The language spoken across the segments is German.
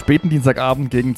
späten Dienstagabend gegen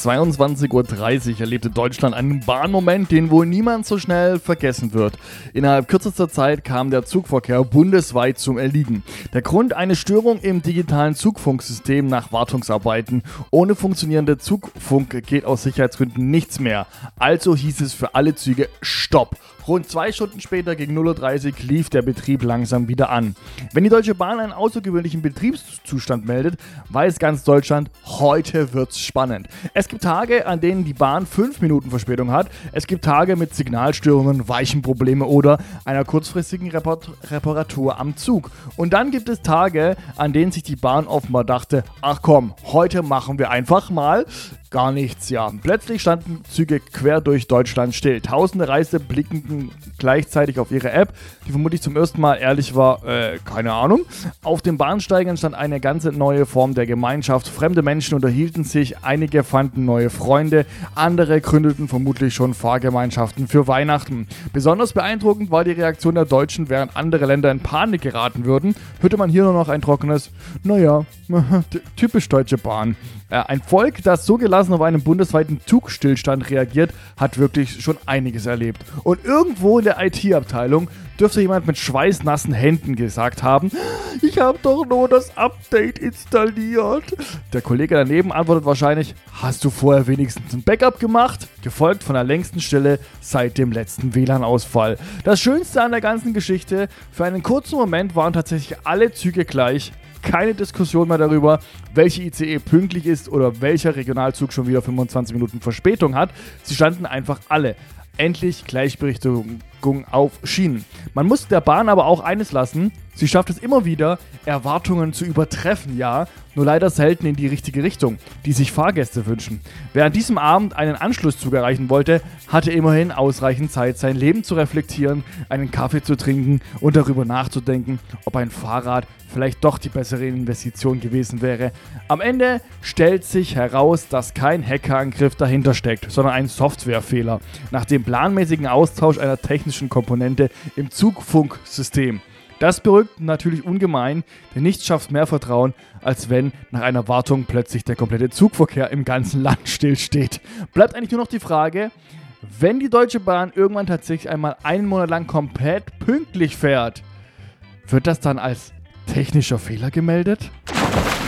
22:30 Uhr erlebte Deutschland einen Bahnmoment, den wohl niemand so schnell vergessen wird. Innerhalb kürzester Zeit kam der Zugverkehr bundesweit zum Erliegen. Der Grund: eine Störung im digitalen Zugfunksystem nach Wartungsarbeiten. Ohne funktionierende Zugfunk geht aus Sicherheitsgründen nichts mehr. Also hieß es für alle Züge Stopp. Rund 2 Stunden später, gegen 0:30 Uhr, lief der Betrieb langsam wieder an. Wenn die Deutsche Bahn einen außergewöhnlichen Betriebszustand meldet, weiß ganz Deutschland, heute wird's spannend. Es gibt Tage, an denen die Bahn 5 Minuten Verspätung hat. Es gibt Tage mit Signalstörungen, Weichenprobleme oder einer kurzfristigen Reparatur am Zug. Und dann gibt es Tage, an denen sich die Bahn offenbar dachte, ach komm, heute machen wir einfach mal gar nichts, ja. Plötzlich standen Züge quer durch Deutschland still. Tausende Reisende blickten gleichzeitig auf ihre App, die vermutlich zum ersten Mal ehrlich war, keine Ahnung. Auf den Bahnsteigern stand eine ganze neue Form der Gemeinschaft. Fremde Menschen unterhielten sich, einige fanden neue Freunde, andere gründeten vermutlich schon Fahrgemeinschaften für Weihnachten. Besonders beeindruckend war die Reaktion der Deutschen, während andere Länder in Panik geraten würden, hörte man hier nur noch ein trockenes, naja, typisch Deutsche Bahn. Ein Volk, das so gelassen auf einen bundesweiten Zugstillstand reagiert, hat wirklich schon einiges erlebt. Und irgendwo in der IT-Abteilung dürfte jemand mit schweißnassen Händen gesagt haben, ich habe doch nur das Update installiert. Der Kollege daneben antwortet wahrscheinlich, hast du vorher wenigstens ein Backup gemacht? Gefolgt von der längsten Stille seit dem letzten WLAN-Ausfall. Das Schönste an der ganzen Geschichte: für einen kurzen Moment waren tatsächlich alle Züge gleich. Keine Diskussion mehr darüber, welche ICE pünktlich ist oder welcher Regionalzug schon wieder 25 Minuten Verspätung hat. Sie standen einfach alle. Endlich Gleichberechtigung auf Schienen. Man muss der Bahn aber auch eines lassen: sie schafft es immer wieder, Erwartungen zu übertreffen, ja, nur leider selten in die richtige Richtung, die sich Fahrgäste wünschen. Wer an diesem Abend einen Anschlusszug erreichen wollte, hatte immerhin ausreichend Zeit, sein Leben zu reflektieren, einen Kaffee zu trinken und darüber nachzudenken, ob ein Fahrrad vielleicht doch die bessere Investition gewesen wäre. Am Ende stellt sich heraus, dass kein Hackerangriff dahinter steckt, sondern ein Softwarefehler nach dem planmäßigen Austausch einer technischen Komponente im Zugfunksystem. Das beruhigt natürlich ungemein, denn nichts schafft mehr Vertrauen, als wenn nach einer Wartung plötzlich der komplette Zugverkehr im ganzen Land stillsteht. Bleibt eigentlich nur noch die Frage, wenn die Deutsche Bahn irgendwann tatsächlich einmal einen Monat lang komplett pünktlich fährt, wird das dann als technischer Fehler gemeldet?